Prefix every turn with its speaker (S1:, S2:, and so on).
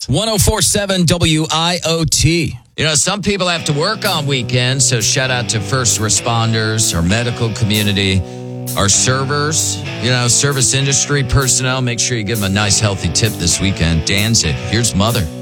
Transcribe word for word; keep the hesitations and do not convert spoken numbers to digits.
S1: one oh four point seven W I O T.
S2: You know, some people have to work on weekends, so shout out to first responders, our medical community, our servers, you know, service industry personnel. Make sure you give them a nice, healthy tip this weekend. Danzig, here's Mother.